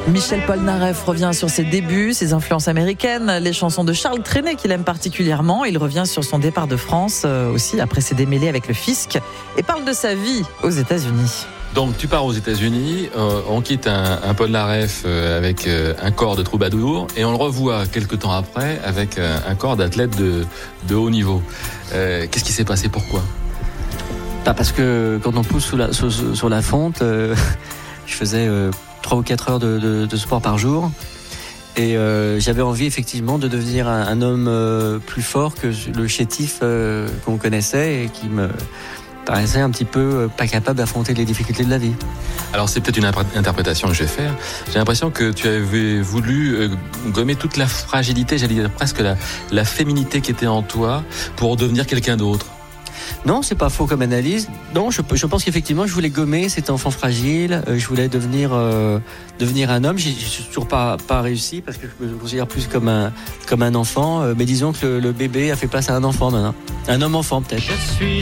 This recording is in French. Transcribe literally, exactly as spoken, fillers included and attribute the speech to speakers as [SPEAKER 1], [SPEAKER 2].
[SPEAKER 1] Michel Polnareff revient sur ses débuts, ses influences américaines, les chansons de Charles Trenet qu'il aime particulièrement. Il revient sur son départ de France euh, aussi après ses démêlés avec le fisc et parle de sa vie aux États-Unis.
[SPEAKER 2] Donc tu pars aux États-Unis, euh, on quitte un, un Polnareff euh, avec euh, un corps de troubadour et on le revoit quelques temps après avec euh, un corps d'athlète de, de haut niveau. Euh, qu'est-ce qui s'est passé, pourquoi ?
[SPEAKER 3] Bah parce que quand on pousse sous la, sur, sur la fonte, euh, je faisais euh, trois ou quatre heures de, de, de sport par jour et euh, j'avais envie effectivement de devenir un, un homme euh, plus fort que le chétif euh, qu'on connaissait et qui me paraissait un petit peu euh, pas capable d'affronter les difficultés de la vie.
[SPEAKER 2] Alors c'est peut-être une interprétation que je vais faire. J'ai l'impression que tu avais voulu euh, gommer toute la fragilité, j'allais dire presque la, la féminité qui était en toi pour devenir quelqu'un d'autre.
[SPEAKER 3] Non, c'est pas faux comme analyse. Non, je, je pense qu'effectivement, je voulais gommer cet enfant fragile. Euh, je voulais devenir euh, devenir un homme. J'ai, j'ai toujours pas pas réussi parce que je me considère plus comme un comme un enfant. Euh, mais disons que le, le bébé a fait place à un enfant maintenant, un homme enfant peut-être.
[SPEAKER 4] Je suis